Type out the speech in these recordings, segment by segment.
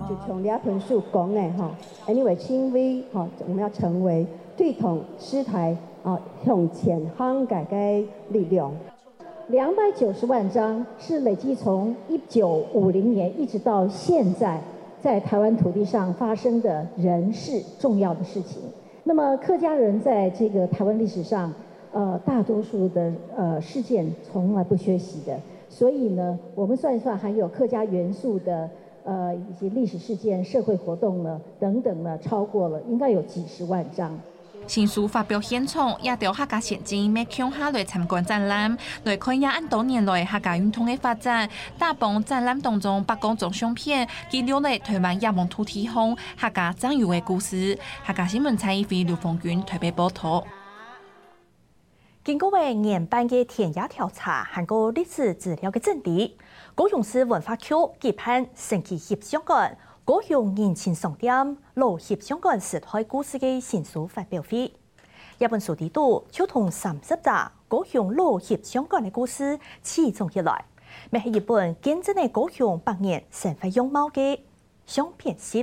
就从李盆树讲的哈 ，anyway， 清微哈，我们要成为对统师台啊向前航改革力量。290万张是累计从1950年一直到现在，在台湾土地上发生的人事重要的事情。那么客家人在这个台湾历史上，大多数的事件从来不缺席的。所以呢，我们算一算，含有客家元素的以及历史事件、社会活动呢等等呢，超过了应该有几十万张。 新书发表现场，也着客家前进要向下来参观展览，来看也按多年来客家运动的发展。大部展览当中，8公张相片记录了台湾亚蒙土地上客家战友的故事。客家新闻采访刘凤君台北报道。 经过研办的田野调查，韩国历史资料的整理，高雄市文化局举办升旗协相关高雄人情商店老协相关时代故事的新书发表会。这本书题目就同30大高雄老协相关的故事齐总起来，也是一本见证了高雄100年生活样貌的相片集。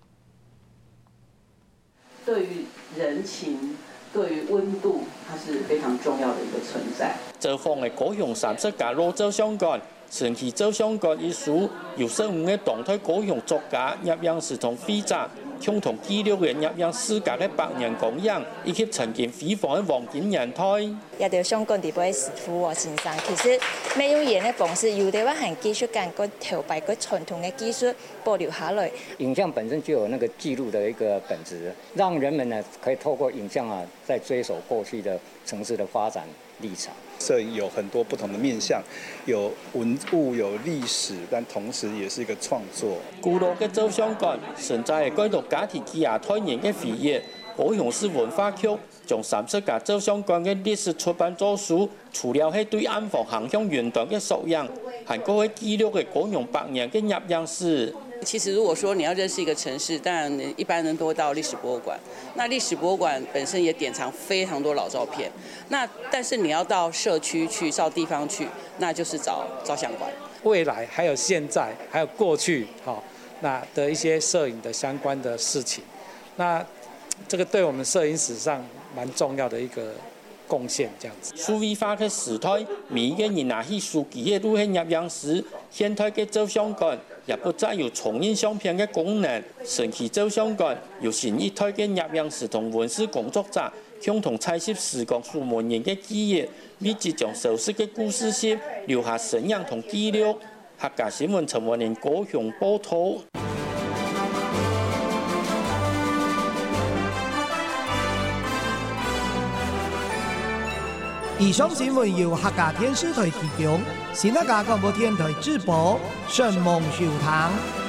对于人情。对于温度，它是非常重要的一个存在。 这方的高雄30家老做相关，升旗做相关一书，由15个当代高雄作家摄影师同非展，共同记录的摄影世界的100年光影，以及曾经辉煌的黄金年代。 也就相关地位师傅和先生，其实美容院的方式有的话和技术感个头摆个传统的技术保留下来。 影像本身就有那个记录的一个本质，让人们呢可以透过影像啊，在追溯过去的城市的发展历程。 摄影有很多不同的面向，有文物，有历史，但同时也是一个创作。 古老的做相关，现在改读家庭200年的回忆。高雄市文化局将30家做相关的历史出版作书，除了是对安防航向运动的素养，还个会记录的高雄100年的摄影史。 其实，如果说你要认识一个城市，当然一般人都到历史博物馆。那历史博物馆本身也典藏非常多老照片。但是你要到社区去，到地方去，那就是找照相馆。 未来还有现在，还有过去，那的一些摄影的相关的事情，那这个对我们摄影史上蛮重要的一个贡献，这样子。 数位化的时代，每一个人拿起手机的都是摄影师，现代的照相馆也不再有重印相片的功能，升旗照相馆由新一代的摄影师同文史工作者共同采集时光数万年的记忆，密集将熟悉的故事线留下声音同记录。客家新闻陈文年高雄报道。 以上新闻由客家电视台提供，新客家广播电台直播，顺梦秀堂。